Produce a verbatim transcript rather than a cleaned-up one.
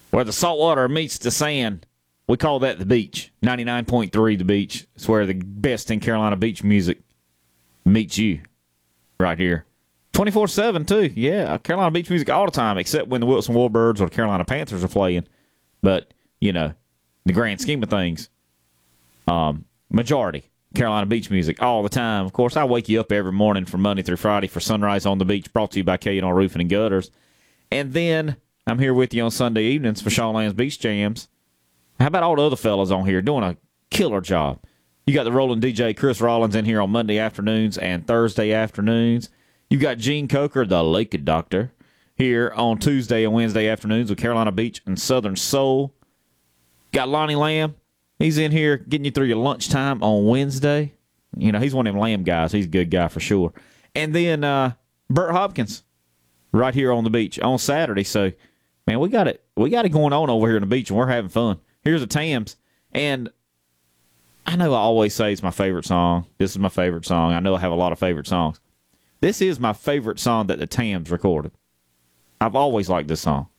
Where the salt water meets the sand. We call that the beach. ninety-nine point three The Beach. It's where the best in Carolina beach music meets you right here. twenty-four seven, too. Yeah, Carolina beach music all the time, except when the Wilson Warbirds or the Carolina Panthers are playing. But, you know, the grand scheme of things, um, majority Carolina beach music all the time. Of course, I wake you up every morning from Monday through Friday for Sunrise on the Beach, brought to you by K and R Roofing and Gutters. And then I'm here with you on Sunday evenings for Sean Lamb's Beach Jams. How about all the other fellas on here doing a killer job? You got the rolling D J Chris Rollins in here on Monday afternoons and Thursday afternoons. You got Gene Coker, the Lake Doctor, here on Tuesday and Wednesday afternoons with Carolina Beach and Southern Soul. Got Lonnie Lamb. He's in here getting you through your lunchtime on Wednesday. You know, he's one of them Lamb guys. He's a good guy for sure. And then uh, Bert Hopkins right here on the beach on Saturday. So, man, we got it. We got it going on over here on the beach, and we're having fun. Here's the Tams, and I know I always say it's my favorite song. This is my favorite song. I know I have a lot of favorite songs. This is my favorite song that the Tams recorded. I've always liked this song.